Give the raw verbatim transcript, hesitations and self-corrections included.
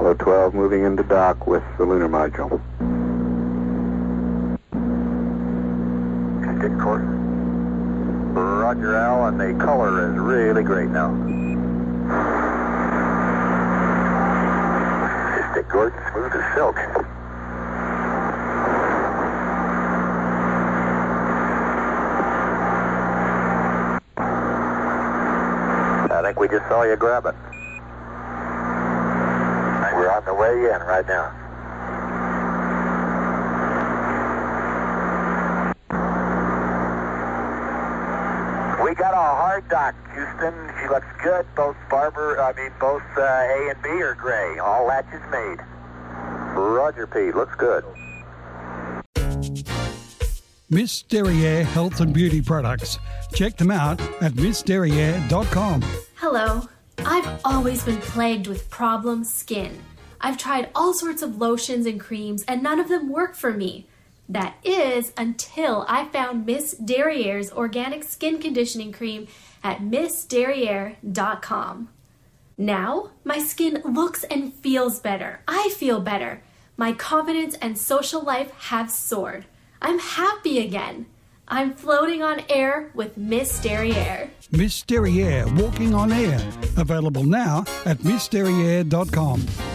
Apollo twelve moving into dock with the lunar module. Good course. Roger, Al, and the color is really great now. Stick, Gordon, smooth as silk. I think we just saw you grab it. We're on the way in right now. We got a hard dock, Houston. She looks good. Both Barber, I mean, both uh, A and B are gray. All latches made. Roger, Pete. Looks good. Miss Derriere Health and Beauty Products. Check them out at miss derriere dot com. Hello. I've always been plagued with problem skin. I've tried all sorts of lotions and creams, and none of them work for me. That is until I found Miss Derriere's organic skin conditioning cream at miss derriere dot com. Now, my skin looks and feels better. I feel better. My confidence and social life have soared. I'm happy again. I'm floating on air with Miss Derriere. Miss Derriere Walking on Air. Available now at miss derriere dot com.